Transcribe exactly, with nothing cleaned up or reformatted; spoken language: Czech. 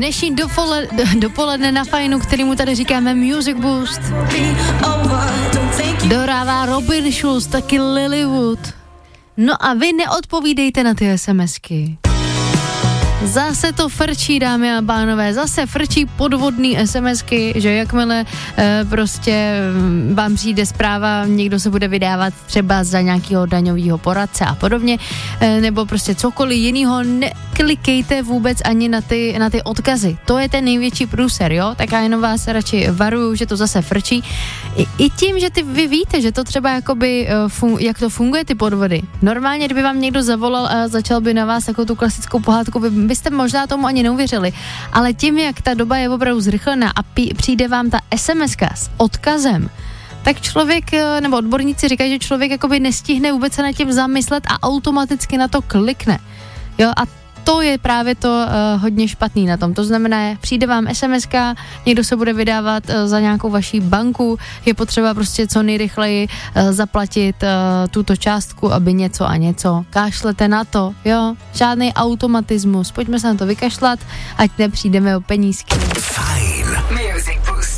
dnešní dopole, dopoledne na Fajnu, kterýmu tady říkáme Music Boost. Dorává Robin Schulz, taky Lilywood. No a vy neodpovídejte na ty SMSky. Zase to frčí, dámy a pánové, zase frčí podvodný SMSky, že jakmile e, prostě vám přijde zpráva, někdo se bude vydávat třeba za nějakého daňového poradce a podobně, e, nebo prostě cokoliv jiného, neklikejte vůbec ani na ty, na ty odkazy. To je ten největší průser, jo? Tak já jenom vás radši varuju, že to zase frčí. I, i tím, že ty vy víte, že to třeba jakoby, fun, jak to funguje, ty podvody. Normálně, kdyby vám někdo zavolal a začal by na vás takovou tu klasickou pohádku, vy byste možná tomu ani neuvěřili, ale tím, jak ta doba je opravdu zrychlená a pí, přijde vám ta SMSka s odkazem, tak člověk, nebo odborníci říkají, že člověk jakoby nestihne vůbec se nad tím zamyslet a automaticky na to klikne. Jo, a to je právě to uh, hodně špatný na tom. To znamená, přijde vám SMSka, někdo se bude vydávat uh, za nějakou vaší banku, je potřeba prostě co nejrychleji uh, zaplatit uh, tuto částku, aby něco a něco. Kašlete na to, jo? Žádný automatismus. Pojďme se na to vykašlat, ať nepřijdeme o penízky.